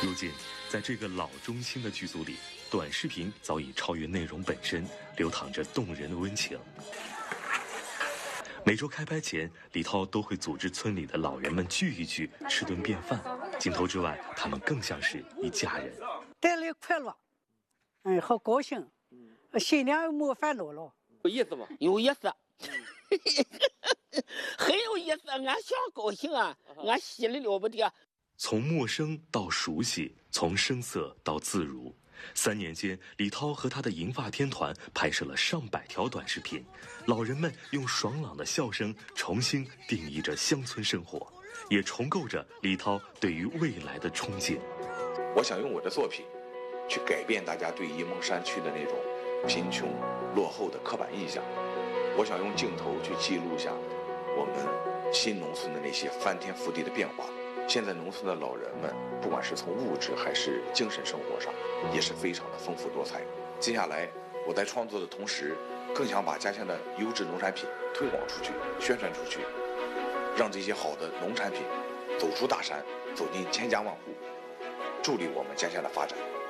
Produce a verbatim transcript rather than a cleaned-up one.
如今，在这个老中青的剧组里，短视频早已超越内容本身，流淌着动人的温情。每周开拍前，李涛都会组织村里的老人们聚一聚，吃顿便饭。镜头之外，他们更像是一家人。 带来快乐，嗯，好高兴，心里没烦恼了。 有意思吗？ 有意思，很有意思。俺想高兴啊，俺喜的了不得。 从陌生到熟悉，从生涩到自如。三年间，李涛和他的银发天团拍摄了上百条短视频，老人们用爽朗的笑声重新定义着乡村生活，也重构着李涛对于未来的憧憬。 我想用我的作品，去改变大家对沂蒙山区的那种贫穷、落后的刻板印象。我想用镜头去记录下我们新农村的那些翻天覆地的变化。现在农村的老人们，不管是从物质还是精神生活上，也是非常的丰富多彩。接下来，我在创作的同时，更想把家乡的优质农产品推广出去、宣传出去，让这些好的农产品走出大山，走进千家万户，助力我们家乡的发展。